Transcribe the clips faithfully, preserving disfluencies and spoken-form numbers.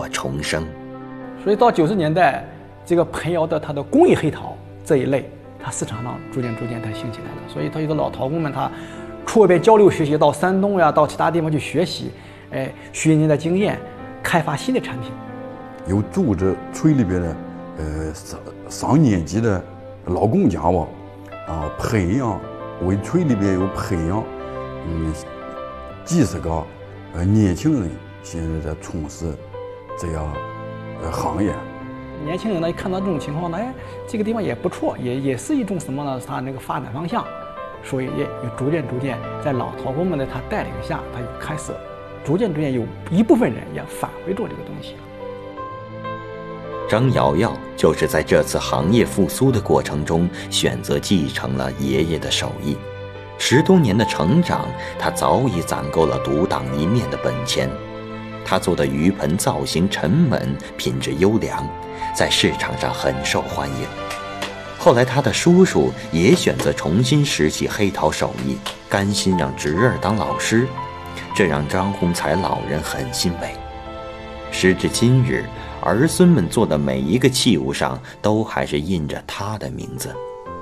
火重生。 所以到九十年代，这个盆窑的它的工艺黑陶这一类，它市场上逐渐逐渐它兴起来了。所以它有的老陶工们，他出外边交流学习，到山东呀，到其他地方去学习，哎，学人家的经验，开发新的产品。 有组织村里边的，呃，上上年级的老工匠吧，啊，培养为村里边有培养，嗯，几十个呃年轻人现在在从事这样呃行业。 年轻人呢，一看到这种情况呢，哎，这个地方也不错，也也是一种什么呢？它那个发展方向，所以也有逐渐逐渐在老陶工们的他带领下，他就开始逐渐逐渐有一部分人也返回做这个东西了。 张瑶瑶就是在这次行业复苏的过程中，选择继承了爷爷的手艺。十多年的成长，他早已攒够了独当一面的本钱。他做的鱼盆造型沉稳，品质优良，在市场上很受欢迎。后来他的叔叔也选择重新拾起黑陶手艺，甘心让侄儿当老师，这让张洪才老人很欣慰。时至今日，儿孙们做的每一个器物上都还是印着他的名字。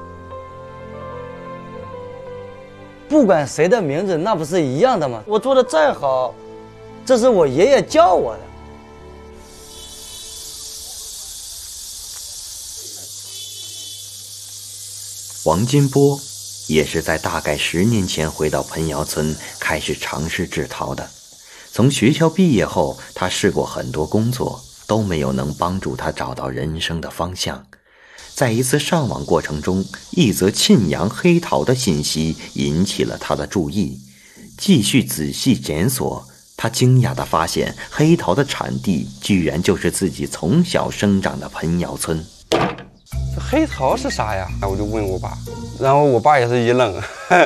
不管谁的名字，那不是一样的吗？我做的再好，这是我爷爷教我的。 王金波也是在大概十年前回到盆窑村，开始尝试制陶的。从学校毕业后，他试过很多工作，都没有能帮助他找到人生的方向。在一次上网过程中，一则沁阳黑陶的信息引起了他的注意。继续仔细检索，他惊讶地发现黑陶的产地居然就是自己从小生长的盆窑村。 这黑陶是啥呀？我就问我爸，然后我爸也是一愣。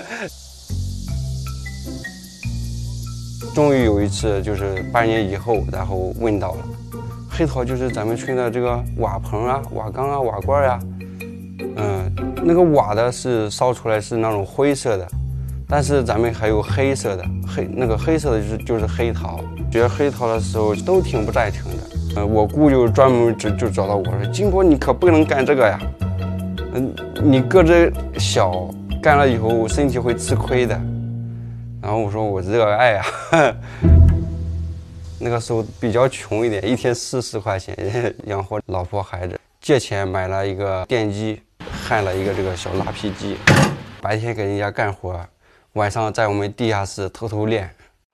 终于有一次，就是半年以后，然后问到了，黑陶就是咱们村的这个瓦盆啊、瓦缸啊、瓦罐啊，嗯，那个瓦的是烧出来是那种灰色的，但是咱们还有黑色的，黑那个黑色的就是就是黑陶。学黑陶的时候都挺不赞成的，呃，我姑就专门就就找到我说，金波你可不能干这个呀，嗯，你个子小，干了以后身体会吃亏的。然后我说我热爱啊，那个时候比较穷一点，一天四十块钱养活老婆孩子，借钱买了一个电机，焊了一个这个小拉坯机，白天给人家干活，晚上在我们地下室偷偷练。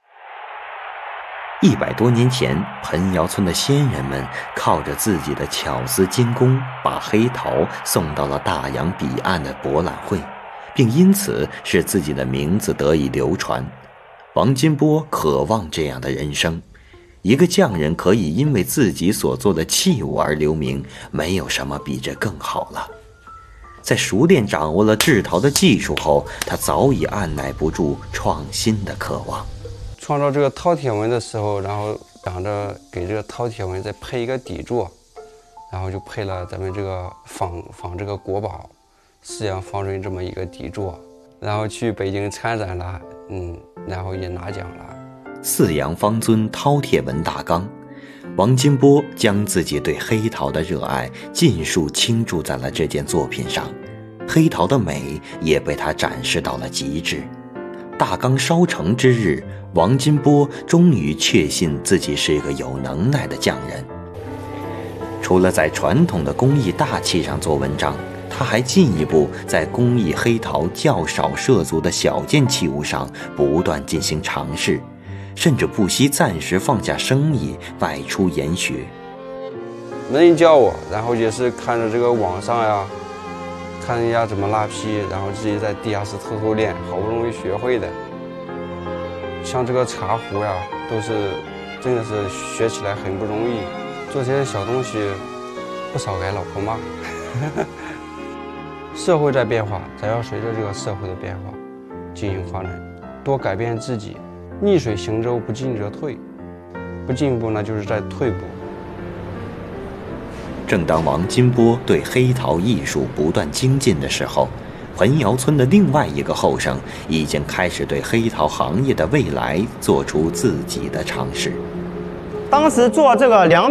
一百多年前，盆窑村的先人们靠着自己的巧思精工，把黑陶送到了大洋彼岸的博览会，并因此使自己的名字得以流传。王金波渴望这样的人生，一个匠人可以因为自己所做的器物而留名，没有什么比这更好了。在熟练掌握了制陶的技术后，他早已按耐不住创新的渴望。 创造这个饕餮纹的时候，然后想着给这个饕餮纹再配一个底座，然后就配了咱们这个仿仿这个国宝四羊方锥这么一个底座，然后去北京参展了，嗯，然后也拿奖了。 四羊方尊饕餮纹大缸，王金波将自己对黑陶的热爱尽数倾注在了这件作品上，黑陶的美也被他展示到了极致。大缸烧成之日，王金波终于确信自己是一个有能耐的匠人。除了在传统的工艺大器上做文章，他还进一步在工艺黑陶较少涉足的小件器物上不断进行尝试，甚至不惜暂时放下生意外出研学。 没人教我，然后也是看着这个网上呀，看人家怎么拉坯，然后自己在地下室偷偷练，好不容易学会的。像这个茶壶呀，都是真的是学起来很不容易，做这些小东西不少给老婆骂。社会在变化，咱要随着这个社会的变化进行发展，多改变自己。逆水行舟，不进则退，不进步呢就是在退步。 正当王金波对黑陶艺术不断精进的时候，盆窑村的另外一个后生已经开始对黑陶行业的未来做出自己的尝试。 当时做这个凉